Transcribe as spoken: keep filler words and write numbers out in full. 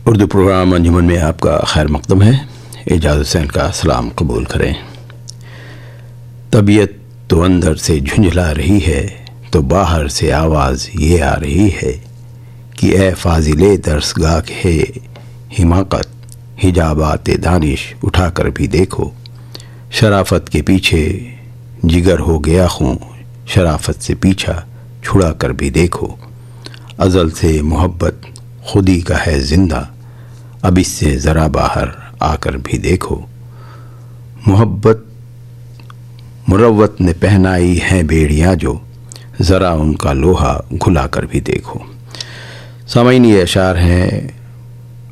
Urdu programme अंजुमन में आपका खैर मकदम है। एजाज हुसैन का सलाम कबूल करें। तबीयत तो अंदर से झुंझला रही है, तो बाहर से आवाज़ ये आ रही है कि ए फाजिले दर्सगाह है हिमाकत, हिजाबात दानिश उठा कर भी देखो। शराफत के पीछे जिगर हो गया खूं, शराफत से पीछा छुड़ा कर भी देखो। अज़ल से मोहब्बत खुदी का है जिंदा, अब इससे ज़रा बाहर आकर भी देखो। मोहब्बत मुरव्वत ने पहनाई हैं बेड़ियाँ जो, ज़रा उनका लोहा घुला कर भी देखो। सामईन, ये अशार हैं